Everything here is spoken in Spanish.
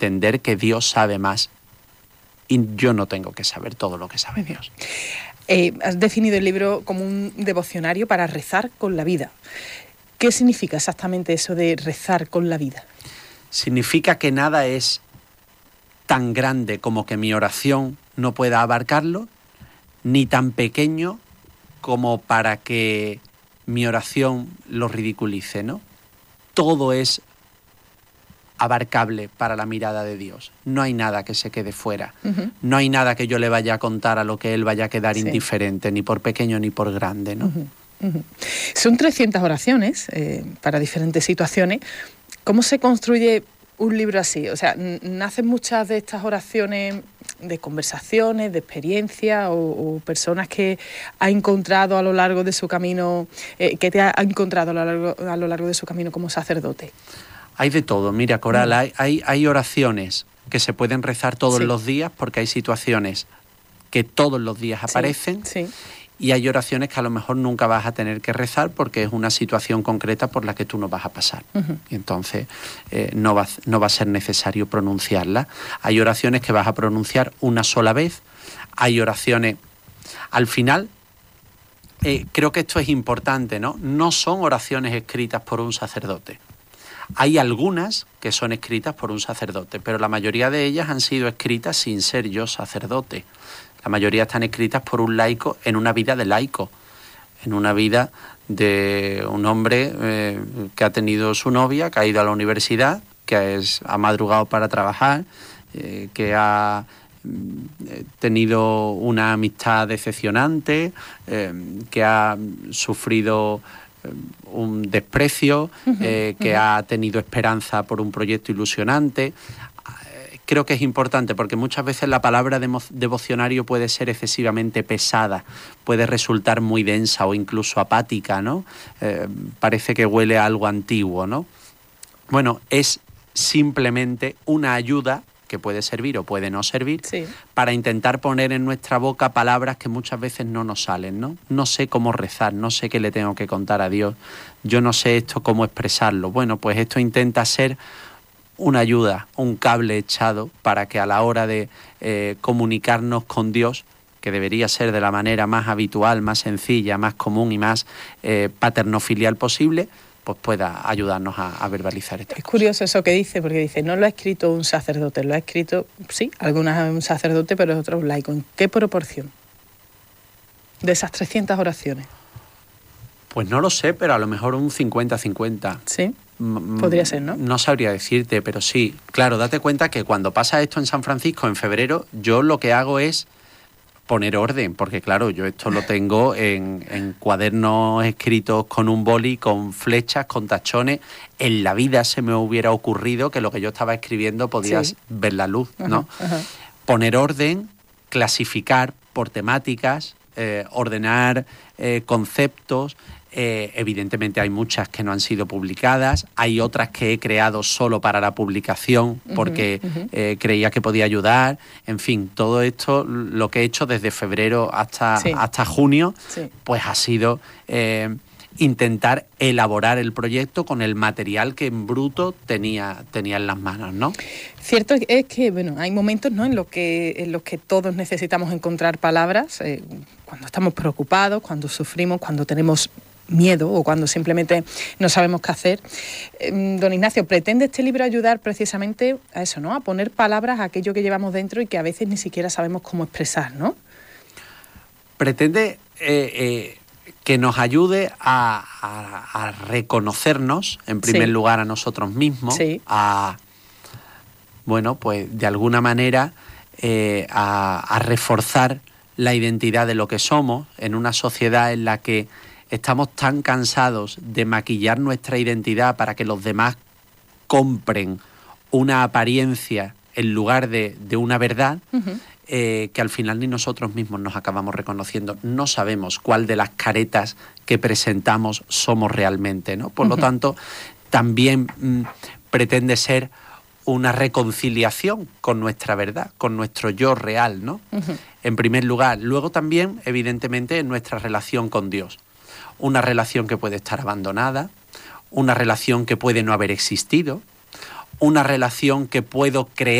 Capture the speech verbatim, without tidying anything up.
entender que Dios sabe más y yo no tengo que saber todo lo que sabe Dios. Eh, has definido el libro como un devocionario para rezar con la vida. ¿Qué significa exactamente eso de rezar con la vida? Significa que nada es tan grande como que mi oración no pueda abarcarlo, ni tan pequeño como para que mi oración lo ridiculice, ¿no? Todo es abarcable para la mirada de Dios. No hay nada que se quede fuera. Uh-huh. No hay nada que yo le vaya a contar a lo que Él vaya a quedar sí. indiferente, ni por pequeño ni por grande, ¿no? Uh-huh. Uh-huh. Son trescientas oraciones eh, para diferentes situaciones. ¿Cómo se construye un libro así? O sea, ¿nacen muchas de estas oraciones de conversaciones, de experiencia o, o personas que ha encontrado a lo largo de su camino, eh, que te ha encontrado a lo largo, a lo largo de su camino como sacerdote? Hay de todo. Mira, Coral, mm. hay, hay, hay oraciones que se pueden rezar todos sí. los días porque hay situaciones que todos los días aparecen sí, sí. y hay oraciones que a lo mejor nunca vas a tener que rezar porque es una situación concreta por la que tú no vas a pasar. Uh-huh. Y entonces eh, no, va, no va a ser necesario pronunciarla. Hay oraciones que vas a pronunciar una sola vez. Hay oraciones... Al final, eh, creo que esto es importante, ¿no? No son oraciones escritas por un sacerdote. Hay algunas que son escritas por un sacerdote, pero la mayoría de ellas han sido escritas sin ser yo sacerdote. La mayoría están escritas por un laico en una vida de laico, en una vida de un hombre eh, que ha tenido su novia, que ha ido a la universidad, que es, ha madrugado para trabajar, eh, que ha eh, tenido una amistad decepcionante, eh, que ha sufrido un desprecio, uh-huh, eh, que uh-huh. ha tenido esperanza por un proyecto ilusionante. Creo que es importante porque muchas veces la palabra devo- devocionario puede ser excesivamente pesada, puede resultar muy densa o incluso apática, ¿no? Eh, parece que huele a algo antiguo, ¿no? Bueno, es simplemente una ayuda que puede servir o puede no servir, sí. para intentar poner en nuestra boca palabras que muchas veces no nos salen, ¿no? No sé cómo rezar, no sé qué le tengo que contar a Dios, yo no sé esto cómo expresarlo. Bueno, pues esto intenta ser una ayuda, un cable echado para que a la hora de eh, comunicarnos con Dios, que debería ser de la manera más habitual, más sencilla, más común y más eh, paternofilial posible, pues pueda ayudarnos a, a verbalizar esto. Es curioso eso que dice, porque dice, no lo ha escrito un sacerdote, lo ha escrito, sí, algunas un sacerdote, pero otros un laico. ¿En qué proporción de esas trescientas oraciones? Pues no lo sé, pero a lo mejor un cincuenta cincuenta. Sí, podría ser, ¿no? No sabría decirte, pero sí. Claro, date cuenta que cuando pasa esto en San Francisco, en febrero, yo lo que hago es poner orden, porque claro, yo esto lo tengo en, en cuadernos escritos con un boli, con flechas, con tachones. En la vida se me hubiera ocurrido que lo que yo estaba escribiendo podías sí. ver la luz, ¿no? Ajá, ajá. Poner orden, clasificar por temáticas, eh, ordenar eh, conceptos. Eh, evidentemente hay muchas que no han sido publicadas, hay otras que he creado solo para la publicación porque uh-huh, uh-huh. Eh, creía que podía ayudar. En fin, todo esto, lo que he hecho desde febrero hasta, sí. hasta junio, sí. pues ha sido eh, intentar elaborar el proyecto con el material que en bruto tenía, tenía en las manos, ¿no? Cierto es que, bueno, hay momentos, ¿no?, en los que, en los que todos necesitamos encontrar palabras, eh, cuando estamos preocupados, cuando sufrimos, cuando tenemos miedo o cuando simplemente no sabemos qué hacer. Eh, don Ignacio, ¿pretende este libro ayudar precisamente a eso, ¿no?, a poner palabras a aquello que llevamos dentro y que a veces ni siquiera sabemos cómo expresar, ¿no? Pretende eh, eh, que nos ayude a, a, a reconocernos, en primer sí. lugar, a nosotros mismos, sí. a, bueno, pues de alguna manera eh, a, a reforzar la identidad de lo que somos en una sociedad en la que estamos tan cansados de maquillar nuestra identidad para que los demás compren una apariencia en lugar de, de una verdad, uh-huh. eh, que al final ni nosotros mismos nos acabamos reconociendo. No sabemos cuál de las caretas que presentamos somos realmente, ¿no? Por uh-huh. lo tanto, también mm, pretende ser una reconciliación con nuestra verdad, con nuestro yo real, ¿no? Uh-huh. En primer lugar. Luego también, evidentemente, en nuestra relación con Dios. Una relación que puede estar abandonada, una relación que puede no haber existido, una relación que puedo creer